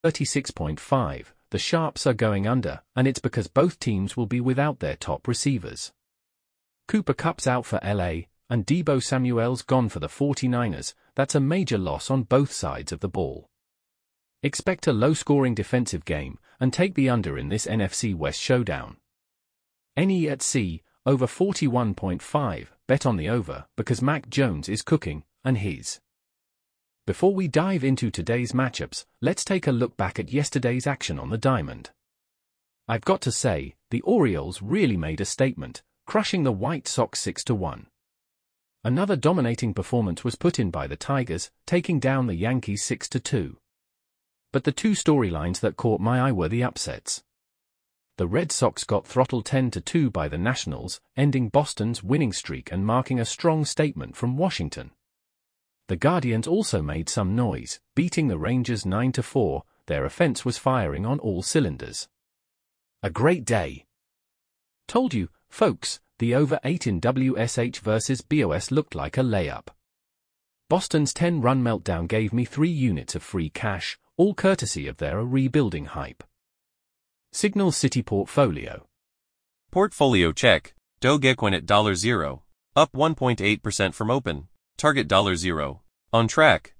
36.5, the Sharps are going under, and it's because both teams will be without their top receivers. Cooper Kupp's out for LA, and Deebo Samuel's gone for the 49ers. That's a major loss on both sides of the ball. Expect a low-scoring defensive game, and take the under in this NFC West showdown. NE at C, over 41.5, bet on the over, because Mac Jones is cooking, and his. Before we dive into today's matchups, let's take a look back at yesterday's action on the diamond. I've got to say, the Orioles really made a statement, crushing the White Sox 6-1. Another dominating performance was put in by the Tigers, taking down the Yankees 6-2. But the two storylines that caught my eye were the upsets. The Red Sox got throttled 10-2 by the Nationals, ending Boston's winning streak and marking a strong statement from Washington. The Guardians also made some noise, beating the Rangers 9-4, their offense was firing on all cylinders. A great day. Told you, folks, the over 8 in WSH versus BOS looked like a layup. Boston's 10-run meltdown gave me 3 units of free cash, all courtesy of their rebuilding hype. Signal City Portfolio. Portfolio check. Dogecoin at $0, up 1.8% from open. Target $0. On track.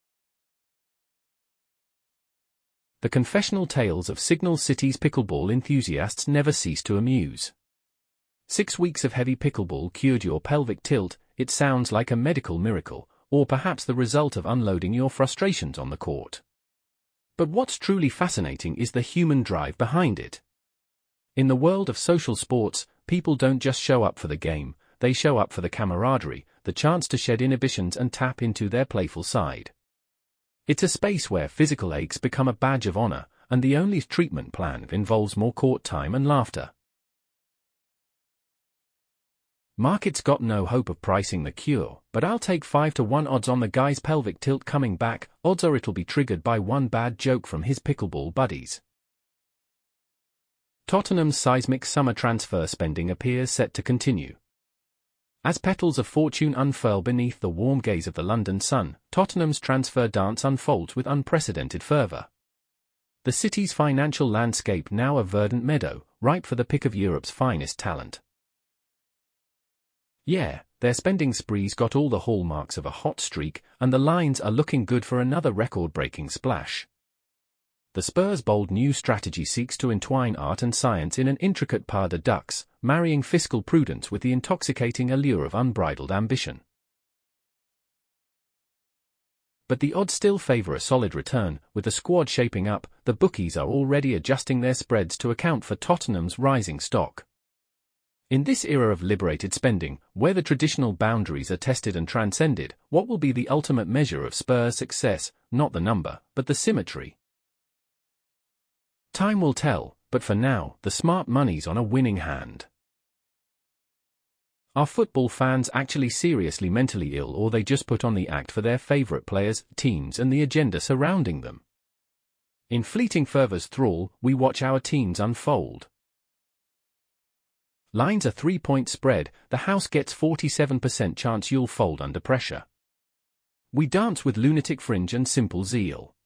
The confessional tales of Signal City's pickleball enthusiasts never cease to amuse. 6 weeks of heavy pickleball cured your pelvic tilt. It sounds like a medical miracle, or perhaps the result of unloading your frustrations on the court. But what's truly fascinating is the human drive behind it. In the world of social sports, people don't just show up for the game, they show up for the camaraderie, the chance to shed inhibitions and tap into their playful side. It's a space where physical aches become a badge of honor, and the only treatment plan involves more court time and laughter. Markets got no hope of pricing the cure, but I'll take 5-1 odds on the guy's pelvic tilt coming back. Odds are it'll be triggered by one bad joke from his pickleball buddies. Tottenham's seismic summer transfer spending appears set to continue. As petals of fortune unfurl beneath the warm gaze of the London sun, Tottenham's transfer dance unfolds with unprecedented fervor. The city's financial landscape now a verdant meadow, ripe for the pick of Europe's finest talent. Yeah, their spending spree's got all the hallmarks of a hot streak, and the lines are looking good for another record-breaking splash. The Spurs' bold new strategy seeks to entwine art and science in an intricate pas de deux, marrying fiscal prudence with the intoxicating allure of unbridled ambition. But the odds still favor a solid return. With the squad shaping up, the bookies are already adjusting their spreads to account for Tottenham's rising stock. In this era of liberated spending, where the traditional boundaries are tested and transcended, what will be the ultimate measure of Spurs' success? Not the number, but the symmetry. Time will tell, but for now, the smart money's on a winning hand. Are football fans actually seriously mentally ill, or they just put on the act for their favorite players, teams and the agenda surrounding them? In fleeting fervor's thrall, we watch our teams unfold. Lines a 3-point spread, the house gets 47% chance you'll fold under pressure. We dance with lunatic fringe and simple zeal.